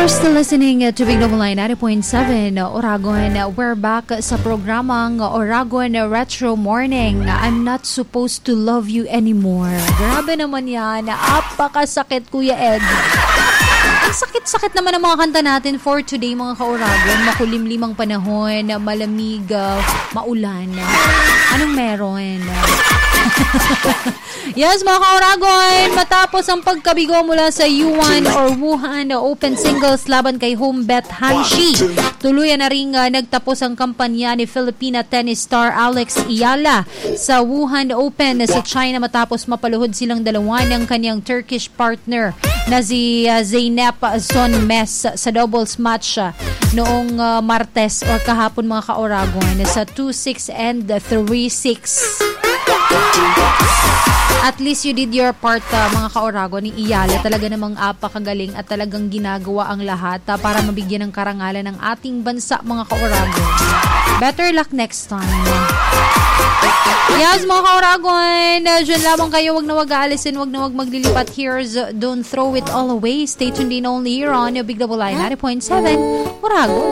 You're still listening to Big Double Line 90.7 Oragon. We're back sa programang Oragon Retro Morning. I'm not supposed to love you anymore. Grabe naman yan. Apakasakit, Kuya Ed. Ang sakit-sakit naman ang mga kanta natin for today, mga ka-Oragon. Makulimlimang panahon, malamig, maulan. Anong meron? Yes, mga ka-Oragon, matapos ang pagkabigo mula sa Yuan or Wuhan Open Singles laban kay Humbet Hanshi, tuluyan na rin nagtapos ang kampanya ni Filipina tennis star Alex Iyala sa Wuhan Open sa China matapos mapaluhod silang dalawa ng kanyang Turkish partner na si Zeynep Sonmes sa doubles match noong Martes or kahapon, mga ka-Oragon, sa 2-6 and 3-6. At least you did your part, mga ka-Oragon, ni Iyala. Talaga namang apakagaling at talagang ginagawa ang lahat para mabigyan ng karangalan ng ating bansa, mga ka-Oragon. Better luck next time. Yes, mga ka-Oragon, dyan lamang kayo. Wag na wag aalisin, wag na wag maglilipat. Here's Don't Throw It All Away. Stay tuned in only here on Big Double Line 90.7 Oragon.